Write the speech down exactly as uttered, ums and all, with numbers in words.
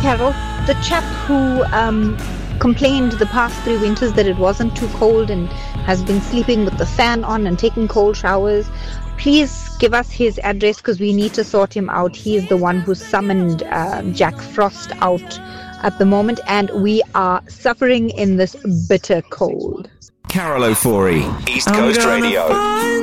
Carol. The chap who um, complained the past three winters that it wasn't too cold and has been sleeping with the fan on and taking cold showers, please give us his address because we need to sort him out. He is the one who summoned uh, Jack Frost out at the moment, and we are suffering in this bitter cold. Carol O'Forey, East Coast Radio.